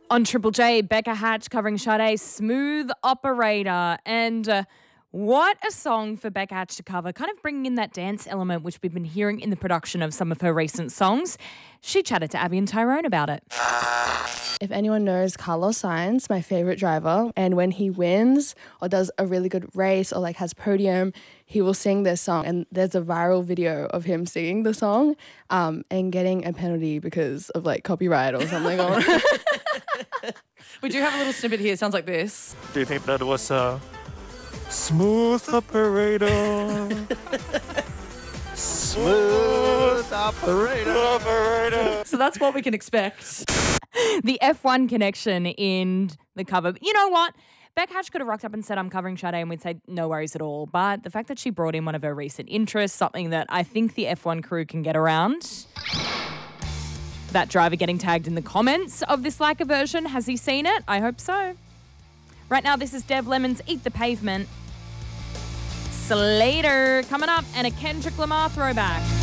On Triple J, Becca Hatch covering Sade's Smooth Operator. And what a song for Becca Hatch to cover, kind of bringing in that dance element which we've been hearing in the production of some of her recent songs. She chatted to Abby and Tyrone about it. If anyone knows Carlos Sainz, my favorite driver, and when he wins or does a really good race or like has podium, he will sing this song. And there's a viral video of him singing the song and getting a penalty because of like copyright or something. We do have a little snippet here. It sounds like this. Do you think that was a smooth operator? Smooth operator. So that's what we can expect. The F1 connection in the cover. You know what? Beck Hatch could have rocked up and said, I'm covering Sade, and we'd say no worries at all. But the fact that she brought in one of her recent interests, something that I think the F1 crew can get around. That driver getting tagged in the comments of this Leica version. Has he seen it? I hope so. Right now, this is Dev Lemon's Eat the Pavement. Slater coming up, and a Kendrick Lamar throwback.